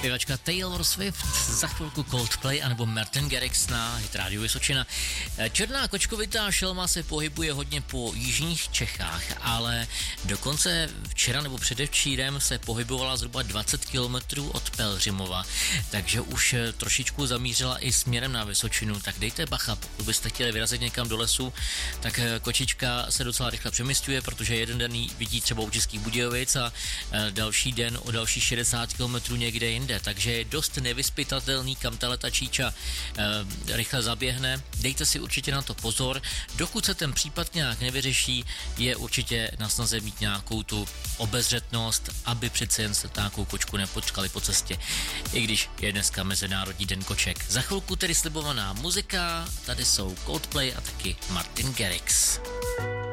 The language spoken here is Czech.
Zpěvačka Taylor Swift, za chvilku Coldplay anebo Martin Garrix na Hit Radio Vysočina. Černá kočkovitá šelma se pohybuje hodně po jižních Čechách, ale dokonce včera nebo předevčírem se pohybovala zhruba 20 kilometrů od Pelhřimova, takže už trošičku zamířila i směrem na Vysočinu, tak dejte bacha, pokud byste chtěli vyrazit někam do lesu, tak kočička se docela rychle přemysťuje, protože jeden den ji vidí třeba u Českých Budějovic a další den o další 60 kilometrů někde jinde, takže je dost nevyspytatelný, kam ta číča rychle zaběhne. Dejte si určitě na to pozor. Dokud se ten případ nějak nevyřeší, je určitě na snaze mít nějakou tu obezřetnost, aby přece jen se nějakou kočku nepočkali po cestě. I když je dneska Mezinárodní den koček. Za chvilku tedy slibovaná muzika, tady jsou Coldplay a taky Martin Garrix.